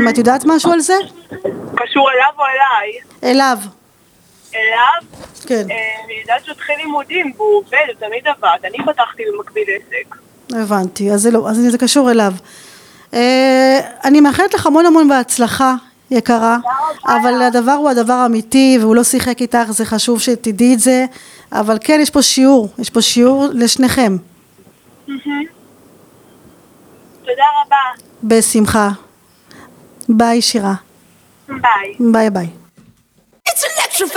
אם את יודעת משהו על זה? קשור אליו או אליי? אליו. אליו? כן. אני יודעת שהוא התחיל לימודים, והוא עובד, הוא תמיד עבד. אני פתחתי במקביל עסק. הבנתי, אז זה לא, אז זה קשור אליו. אני מאחלת לך המון המון בהצלחה, יקרה, אבל הדבר הוא הדבר האמיתי, והוא לא שיחק איתך, זה חשוב שתדעי את זה, אבל כן, יש פה שיעור לשניכם. תודה רבה. בשמחה. ביי שירה. ביי. ביי ביי.